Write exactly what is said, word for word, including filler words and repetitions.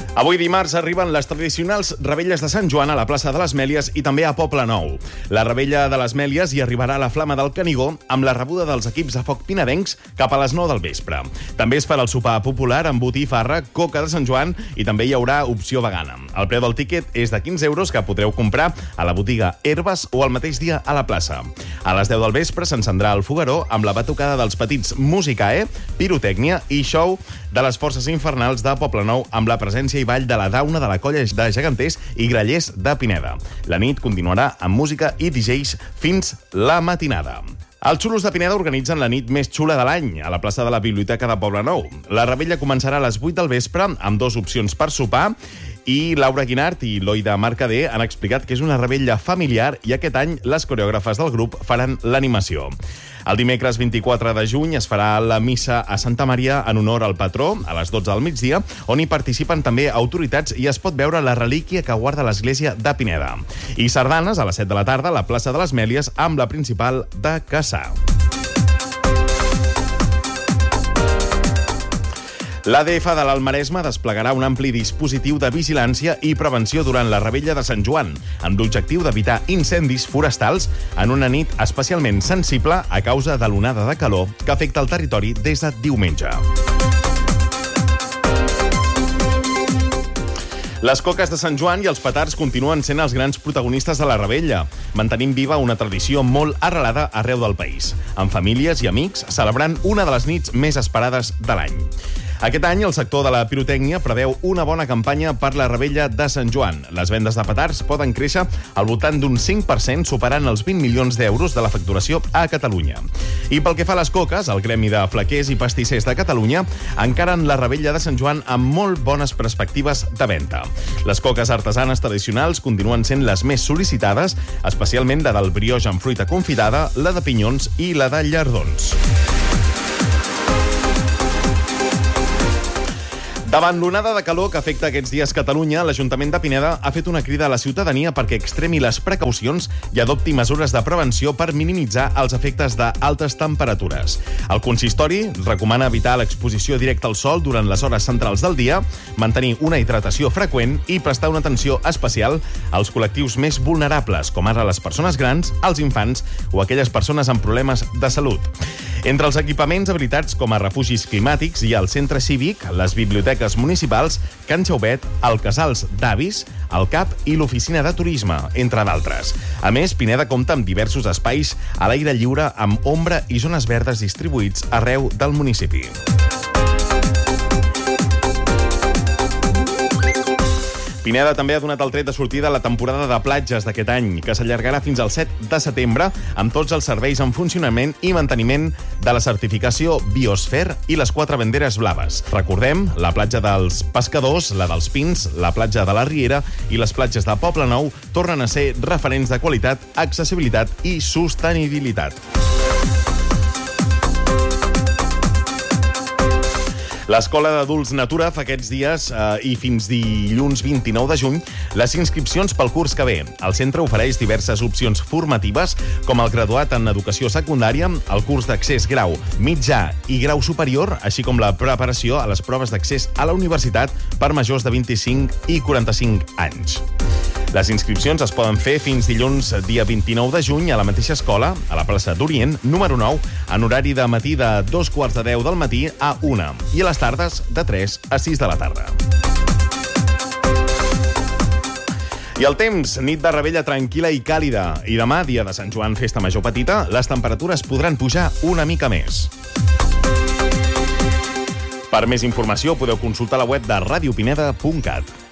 Avui dimarts arriben les tradicionals revetlles de Sant Joan a la plaça de les Mèlies i també a Poblenou. La revetlla de les Mèlies hi arribarà a la Flama del Canigó amb la rebuda dels equips de foc pinedencs cap a les nou del vespre. També es farà el sopar popular amb botifarra, coca de Sant Joan i també hi haurà opció vegana. El preu del tíquet és de quinze euros que podreu comprar a la botiga Herbes o al mateix dia a la plaça. A les deu del vespre s'encendrà el fogueró amb la batucada dels petits Musicae, pirotècnia i show de les forces infernals de Poblenou amb la presència i ball de la dauna de la colla de geganters i grallers de Pineda. La nit continuarà amb música i D Js fins la matinada. Els xulos de Pineda organitzen la nit més xula de l'any a la plaça de la Biblioteca de Poblenou. La revetlla començarà a les vuit del vespre amb dues opcions per sopar i Laura Guinart i Loida Mercader han explicat que és una revetlla familiar i aquest any les coreògrafes del grup faran l'animació. El dimecres vint-i-quatre de juny es farà la missa a Santa Maria en honor al patró a les dotze del migdia, on hi participen també autoritats i es pot veure la relíquia que guarda l'església de Pineda. I sardanes a les set de la tarda a la plaça de les Mèlies amb la principal de Cassà. L'A D F de l'Alt Maresme desplegarà un ampli dispositiu de vigilància i prevenció durant la revetlla de Sant Joan, amb l'objectiu d'evitar incendis forestals en una nit especialment sensible a causa de l'onada de calor que afecta el territori des de diumenge. Les coques de Sant Joan i els petards continuen sent els grans protagonistes de la revetlla, mantenint viva una tradició molt arrelada arreu del país, amb famílies i amics celebrant una de les nits més esperades de l'any. Aquest any, el sector de la pirotècnia preveu una bona campanya per la revetlla de Sant Joan. Les vendes de petards poden créixer al voltant d'un cinc per cent, superant els vint milions d'euros de la facturació a Catalunya. I pel que fa a les coques, el Gremi de Flaquers i Pastissers de Catalunya encaren la revetlla de Sant Joan amb molt bones perspectives de venda. Les coques artesanes tradicionals continuen sent les més sol·licitades, especialment la del brioix amb fruita confitada, la de pinyons i la de llardons. Davant l'onada de calor que afecta aquests dies Catalunya, l'Ajuntament de Pineda ha fet una crida a la ciutadania perquè extremi les precaucions i adopti mesures de prevenció per minimitzar els efectes d'altes temperatures. El consistori recomana evitar l'exposició directa al sol durant les hores centrals del dia, mantenir una hidratació freqüent i prestar una atenció especial als col·lectius més vulnerables, com ara les persones grans, els infants o aquelles persones amb problemes de salut. Entre els equipaments habilitats com a refugis climàtics hi ha el centre cívic, les biblioteques municipals, Can Xauvet, el Casals d'Avis, el C A P i l'Oficina de Turisme, entre d'altres. A més, Pineda compta amb diversos espais a l'aire lliure amb ombra i zones verdes distribuïts arreu del municipi. Pineda també ha donat el tret de sortida a la temporada de platges d'aquest any, que s'allargarà fins al set de setembre amb tots els serveis en funcionament i manteniment de la certificació Biosphere i les quatre banderes blaves. Recordem, la platja dels Pescadors, la dels Pins, la platja de la Riera i les platges de Poblenou tornen a ser referents de qualitat, accessibilitat i sostenibilitat. L'Escola d'Adults Natura fa aquests dies eh, i fins dilluns vint-i-nou de juny les inscripcions pel curs que ve. El centre ofereix diverses opcions formatives com el graduat en educació secundària, el curs d'accés grau mitjà i grau superior, així com la preparació a les proves d'accés a la universitat per majors de vint-i-cinc i quaranta-cinc anys. Les inscripcions es poden fer fins dilluns dia vint-i-nou de juny a la mateixa escola, a la plaça d'Orient, número nou, en horari de matí de dos quarts de deu del matí a una i a les tardes de tres a sis de la tarda. I el temps, nit de revetlla tranquil·la i càlida. I demà, dia de Sant Joan, festa major petita, les temperatures podran pujar una mica més. Per més informació podeu consultar la web de radiopineda punt cat.